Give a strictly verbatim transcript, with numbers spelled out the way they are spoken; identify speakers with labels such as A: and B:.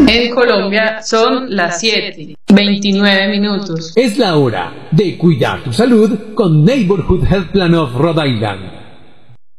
A: En Colombia son las siete, veintinueve minutos.
B: Es la hora de cuidar tu salud con Neighborhood Health Plan of Rhode Island.